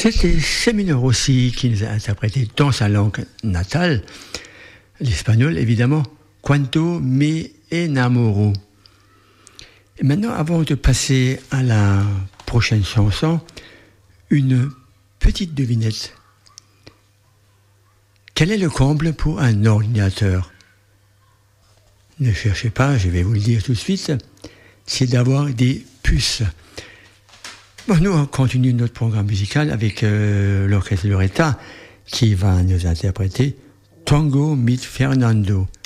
C'était Seminole Rossi qui nous a interprété dans sa langue natale, l'espagnol évidemment, Cuanto me enamoro. Et maintenant, avant de passer à la prochaine chanson, une petite devinette. Quel est le comble pour un ordinateur ? Ne cherchez pas, je vais vous le dire tout de suite, c'est d'avoir des puces. Bon, nous, on continue notre programme musical avec l'orchestre Loretta qui va nous interpréter Tango mit Fernando.